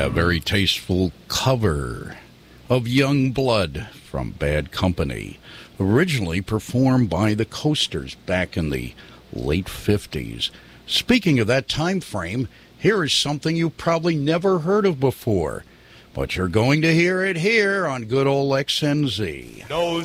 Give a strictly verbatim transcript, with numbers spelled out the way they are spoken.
Yeah, very tasteful cover of Young Blood from Bad Company, originally performed by the Coasters back in the late fifties. Speaking of that time frame, here is something you probably never heard of before, but you're going to hear it here on good old X N Z. No